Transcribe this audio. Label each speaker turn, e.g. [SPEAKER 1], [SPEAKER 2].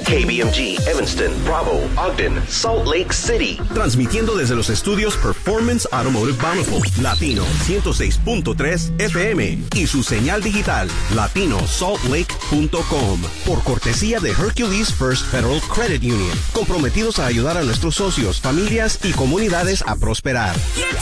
[SPEAKER 1] KBMG, Evanston, Bravo, Ogden, Salt Lake City.
[SPEAKER 2] Transmitiendo desde los estudios Performance Automotive Bountiful, Latino 106.3 FM y su señal digital, latinosaltlake.com. Por cortesía de Hercules First Federal Credit Union. Comprometidos a ayudar a nuestros socios, familias y comunidades a prosperar.